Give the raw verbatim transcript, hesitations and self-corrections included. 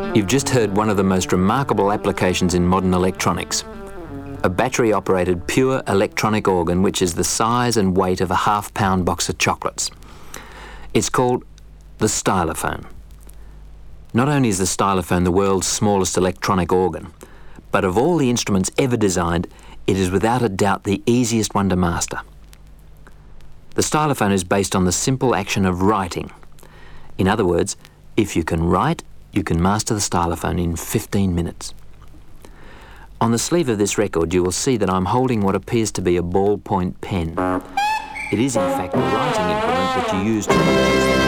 You've just heard one of the most remarkable applications in modern electronics. A battery-operated pure electronic organ which is the size and weight of a half-pound box of chocolates. It's called the stylophone. Not only is the stylophone the world's smallest electronic organ, but of all the instruments ever designed, it is without a doubt the easiest one to master. The stylophone is based on the simple action of writing. In other words, if you can write, you can master the stylophone in fifteen minutes. On the sleeve of this record you will see that I'm holding what appears to be a ballpoint pen. It is in fact a writing implement that you use to produce